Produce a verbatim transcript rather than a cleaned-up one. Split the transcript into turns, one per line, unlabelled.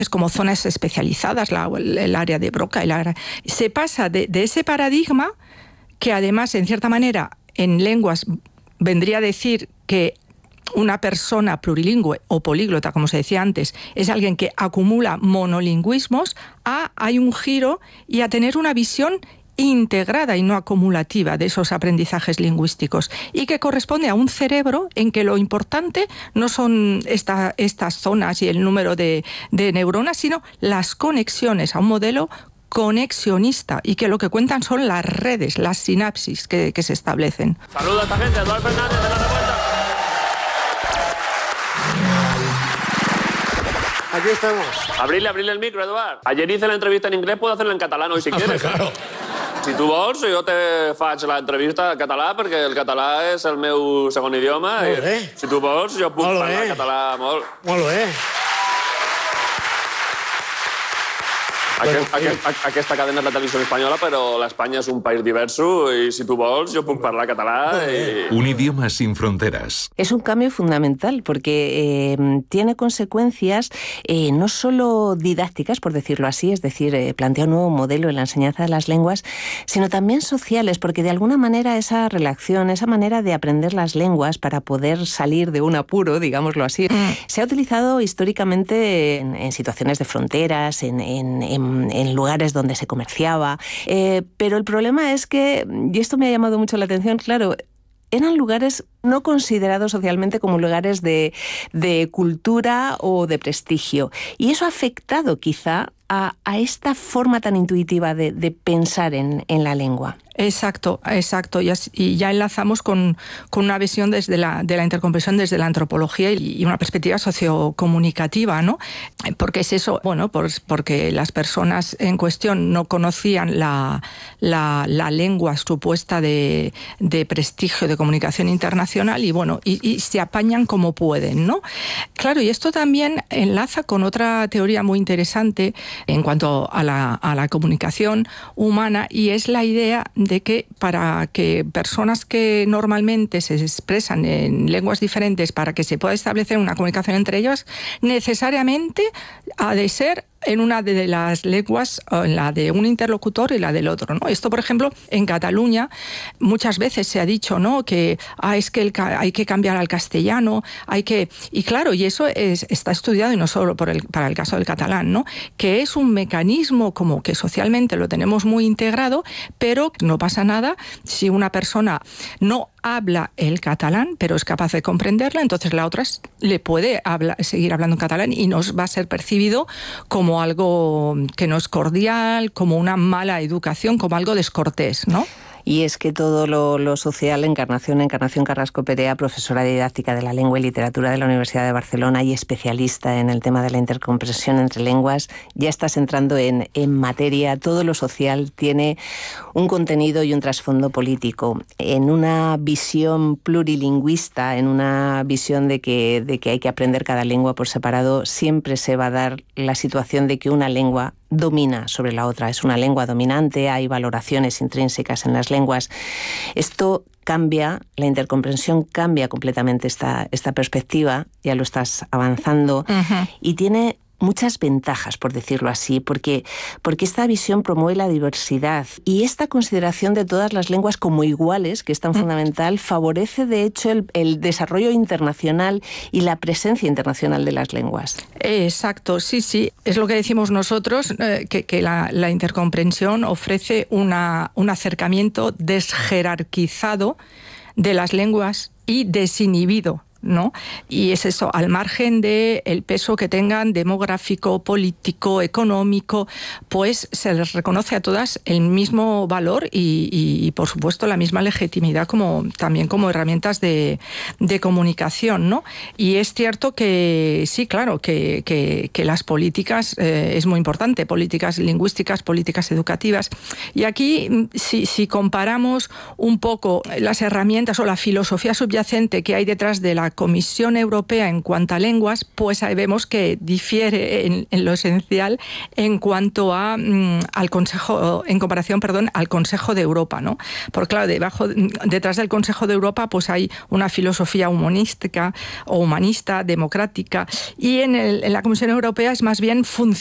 es como zonas especializadas, la, el área de Broca, el área, se pasa de, de ese paradigma que además, en cierta manera, en lenguas vendría a decir que una persona plurilingüe o políglota, como se decía antes, es alguien que acumula monolingüismos, a hay un giro y a tener una visión integrada y no acumulativa de esos aprendizajes lingüísticos, y que corresponde a un cerebro en que lo importante no son esta, estas zonas y el número de, de neuronas, sino las conexiones, a un modelo conexionista, y que lo que cuentan son las redes, las sinapsis que, que se establecen.
Saluda a esta gente, Eduardo Fernández de La Revuelta.
Aquí estamos.
Abrirle, abrirle el micro, Eduard. Ayer hice la entrevista en inglés, puedo hacerla en catalán hoy si quieres.
Claro.
Si tu vols, jo te faig l'entrevista en català, perquè el català és el meu segon idioma.
Molt bé.
Si tu vols, jo puc
Molt
parlar
bé.
català molt.
Molt bé.
Aquest, aquest, aquesta cadena és la televisió espanyola, però l'Espanya és un país diverso i si tu vols, jo puc parlar català. Y...
Un idioma sin fronteras.
Es un cambio fundamental porque eh, tiene consecuencias eh, no solo didácticas, por decirlo así, es decir, eh, plantea un nuevo modelo en la enseñanza de las lenguas, sino también sociales, porque de alguna manera esa relación, esa manera de aprender las lenguas para poder salir de un apuro, digámoslo así, mm. se ha utilizado históricamente en, en situaciones de fronteras, en, en, en en lugares donde se comerciaba, eh, pero el problema es que, y esto me ha llamado mucho la atención, claro, eran lugares no considerados socialmente como lugares de, de cultura o de prestigio, y eso ha afectado quizá a, a esta forma tan intuitiva de, de pensar en, en la lengua.
Exacto, exacto. Y, así, y ya enlazamos con, con una visión desde la, de la intercomprensión desde la antropología y una perspectiva sociocomunicativa, ¿no? Porque es eso, bueno, pues porque las personas en cuestión no conocían la, la, la lengua supuesta de, de prestigio, de comunicación internacional, y bueno, y, y se apañan como pueden, ¿no? Claro, y esto también enlaza con otra teoría muy interesante en cuanto a la, a la comunicación humana, y es la idea de que para que personas que normalmente se expresan en lenguas diferentes, para que se pueda establecer una comunicación entre ellas, necesariamente ha de ser en una de las lenguas, en la de un interlocutor y la del otro, ¿no? Esto, por ejemplo, en Cataluña muchas veces se ha dicho, ¿no?, que ah, es que el, hay que cambiar al castellano, hay que... Y claro, y eso es, está estudiado, y no solo por el, para el caso del catalán, ¿no?, que es un mecanismo como que socialmente lo tenemos muy integrado, pero no pasa nada si una persona no habla el catalán, pero es capaz de comprenderla, entonces la otra le puede habla, seguir hablando en catalán y no va a ser percibido como algo que no es cordial, como una mala educación, como algo descortés, ¿no?
Y es que todo lo, lo social, Encarnación, Encarnación Carrasco Perea, profesora de didáctica de la lengua y literatura de la Universidad de Barcelona y especialista en el tema de la intercomprensión entre lenguas, ya estás entrando en, en materia. Todo lo social tiene un contenido y un trasfondo político. En una visión plurilingüista, en una visión de que, de que hay que aprender cada lengua por separado, siempre se va a dar la situación de que una lengua domina sobre la otra, es una lengua dominante, hay valoraciones intrínsecas en las lenguas. Esto cambia, la intercomprensión cambia completamente esta, esta perspectiva, ya lo estás avanzando, uh-huh. y tiene muchas ventajas, por decirlo así, porque, porque esta visión promueve la diversidad, y esta consideración de todas las lenguas como iguales, que es tan mm. fundamental, favorece de hecho el, el desarrollo internacional y la presencia internacional de las lenguas.
Exacto, sí, sí. Es lo que decimos nosotros, eh, que, que la, la intercomprensión ofrece una, un acercamiento desjerarquizado de las lenguas y desinhibido, ¿no? Y es eso, al margen de el peso que tengan demográfico, político, económico, pues se les reconoce a todas el mismo valor y, y, y por supuesto la misma legitimidad como también como herramientas de, de comunicación, ¿no? Y es cierto que sí, claro, que, que, que las políticas eh, es muy importante, políticas lingüísticas, políticas educativas. Y aquí, si, si comparamos un poco las herramientas o la filosofía subyacente que hay detrás de la la Comisión Europea en cuanto a lenguas, pues ahí vemos que difiere en, en lo esencial en cuanto a mm, al Consejo, en comparación, perdón, al Consejo de Europa, ¿no? Porque claro, debajo, detrás del Consejo de Europa, pues hay una filosofía humanística o humanista, democrática, y en, el, en la Comisión Europea es más bien funcional.